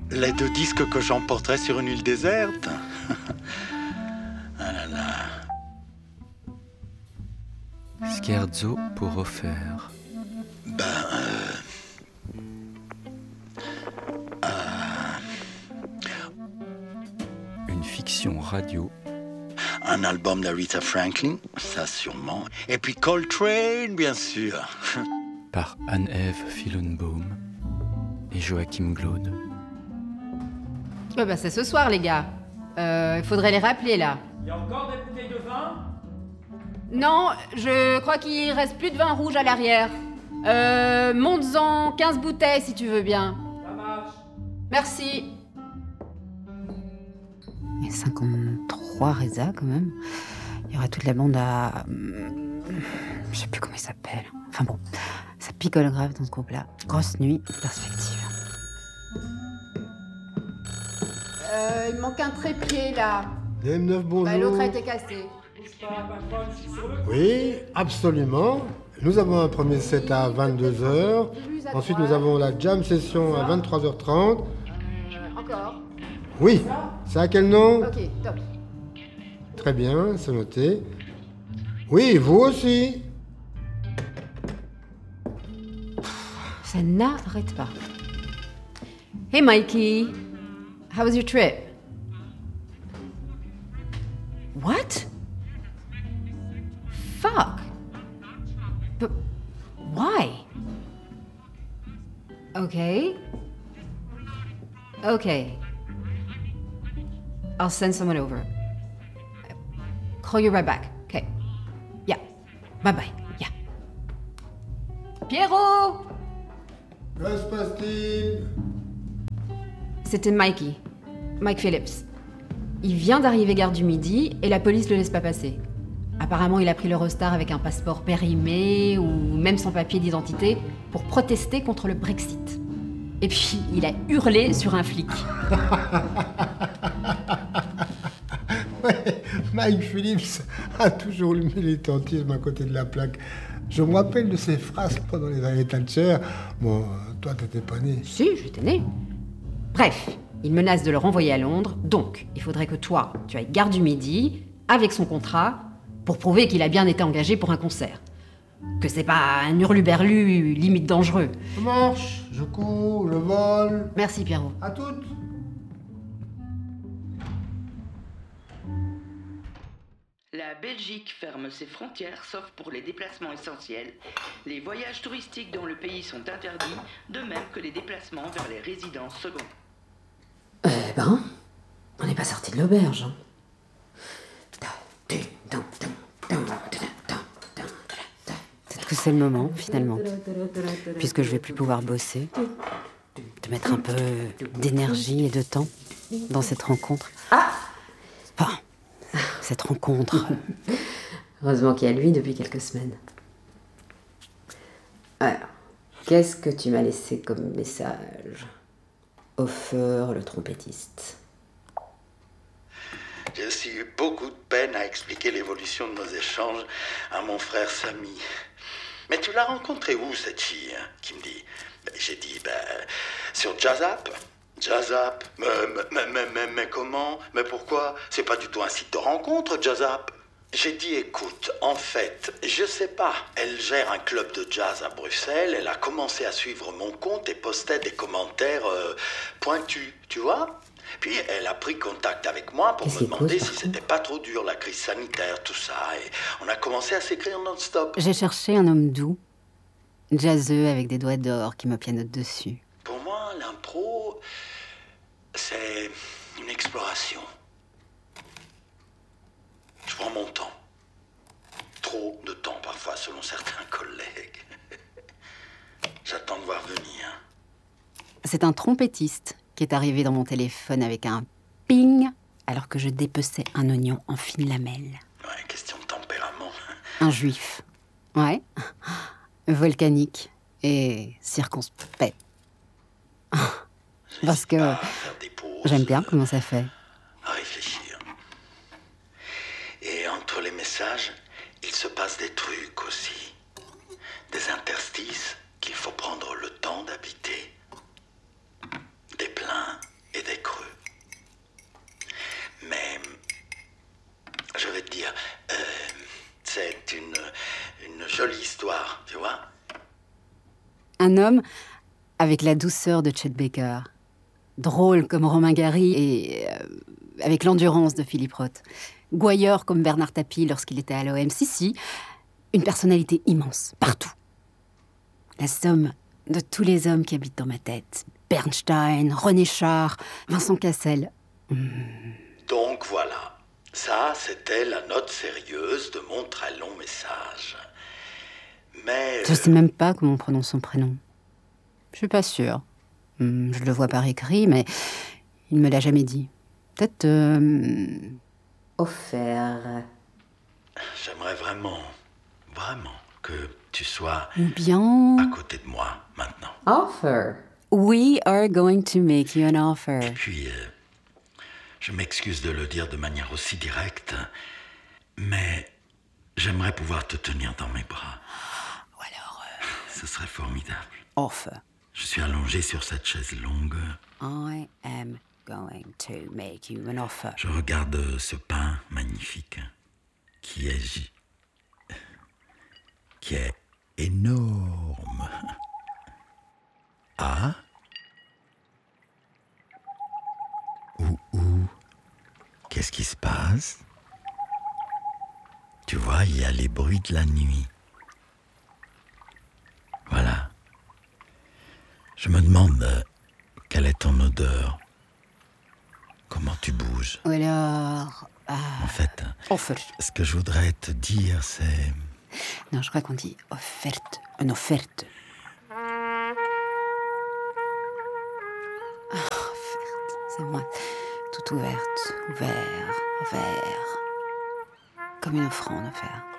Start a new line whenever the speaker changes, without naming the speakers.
Les 2 disques que j'emporterai sur une île déserte. Ah là là.
Scherzo pour Ofer. Une fiction radio.
Un album d'Aretha Franklin, ça sûrement. Et puis Coltrane, bien sûr.
Par Anne-Ève Fillenbaum et Joachim Glaude.
C'est ce soir, les gars. Il faudrait les rappeler, là.
Il y a encore des bouteilles de vin ?
Non, je crois qu'il reste plus de vin rouge à l'arrière. Monte-en 15 bouteilles, si tu veux bien.
Ça marche.
Merci.
Il y a 53 Reza, quand même. Il y aura toute la bande à... Je sais plus comment il s'appelle. Enfin bon, ça picole grave dans ce groupe-là. Grosse nuit, perspective.
Il manque un trépied, là.
DM9, bonjour.
L'autre a été cassé.
Bouge pas, patron, je suis sur le coup.
Oui, absolument. Nous avons un premier set à 22h. Ensuite, nous avons la jam session à 23h30.
Encore.
Oui, c'est à quel nom?
Ok, top.
Très bien, c'est noté. Oui, vous aussi.
Ça n'arrête pas. Hey Mikey, how was your trip? What? Fuck. But why? Okay. I'll send someone over. Call you right back. Okay. Yeah. Bye-bye. Yeah. Pierrot!
Que se passe-t-il?
C'était Mikey. Mike Phillips. Il vient d'arriver gare du Midi et la police le laisse pas passer. Apparemment, il a pris l'Eurostar avec un passeport périmé ou même son papier d'identité pour protester contre le Brexit. Et puis, il a hurlé sur un flic.
Ouais, Mike Phillips a toujours le militantisme à côté de la plaque. Je me rappelle de ses phrases pendant les années Thatcher. Bon, toi, t'étais pas né.
Si, j'étais né. Bref, il menace de le renvoyer à Londres, donc il faudrait que toi, tu ailles gare du Midi, avec son contrat, pour prouver qu'il a bien été engagé pour un concert. Que c'est pas un hurluberlu limite dangereux.
Je marche, je cours, je vole.
Merci Pierrot.
À toutes.
La Belgique ferme ses frontières sauf pour les déplacements essentiels. Les voyages touristiques dans le pays sont interdits, de même que les déplacements vers les résidences secondaires.
Eh ben, on n'est pas sorti de l'auberge. Hein. Peut-être que c'est le moment, finalement. Puisque je vais plus pouvoir bosser. De mettre un peu d'énergie et de temps dans cette rencontre. Enfin, cette rencontre. Heureusement qu'il y a lui depuis quelques semaines. Alors, qu'est-ce que tu m'as laissé comme message? Hofer, le trompettiste.
J'ai aussi eu beaucoup de peine à expliquer l'évolution de nos échanges à mon frère Samy. Mais tu l'as rencontrée où, cette fille, hein, qui me dit... J'ai dit, sur Jazzap. Jazzap. Mais comment? Mais pourquoi? C'est pas du tout un site de rencontre, Jazzap. J'ai dit, écoute, en fait, je sais pas. Elle gère un club de jazz à Bruxelles. Elle a commencé à suivre mon compte et postait des commentaires pointus, tu vois? Puis elle a pris contact avec moi pour me demander si c'était pas trop dur, la crise sanitaire, tout ça. Et on a commencé à s'écrire non-stop.
J'ai cherché un homme doux, jazzeux avec des doigts d'or qui me pianotent dessus.
Pour moi, l'impro, c'est une exploration. Je prends mon temps. Trop de temps parfois, selon certains collègues. J'attends de voir venir.
C'est un trompettiste qui est arrivé dans mon téléphone avec un ping alors que je dépeçais un oignon en fines lamelles.
Ouais, question de tempérament.
Un juif. Ouais. Volcanique et circonspect. Parce que j'aime bien comment ça fait.
À réfléchir. Et entre les messages, il se passe des trucs aussi. Des interstices qu'il faut prendre le temps d'habiter. Des pleins
Un homme avec la douceur de Chet Baker, drôle comme Romain Gary et avec l'endurance de Philippe Roth. Gouailleur comme Bernard Tapie lorsqu'il était à l'OM. Si, une personnalité immense, partout. La somme de tous les hommes qui habitent dans ma tête. Bernstein, René Char, Vincent Cassel.
Donc voilà, ça c'était la note sérieuse de mon très long message. Mais...
Je sais même pas comment on prononce son prénom. Je suis pas sûre. Je le vois par écrit, mais il me l'a jamais dit. Peut-être... offert.
J'aimerais vraiment que tu sois
Ou bien...
à côté de moi maintenant.
Offer. We are going to make you an offer.
Et puis, je m'excuse de le dire de manière aussi directe, mais j'aimerais pouvoir te tenir dans mes bras.
Ou alors...
Ce serait formidable.
Offer.
Je suis allongé sur cette chaise longue.
I am going to make you an offer.
Je regarde ce pain magnifique qui est énorme. Ah? Qu'est-ce qui se passe? Tu vois, il y a les bruits de la nuit. Voilà. Je me demande quelle est ton odeur. Comment tu bouges.
Ou alors...
En fait,
offer.
ce que je voudrais te dire, c'est...
Non, je crois qu'on dit offerte. Une offerte. Offerte. C'est moi. Toute ouverte. Ouvert. Comme une offrande, offert.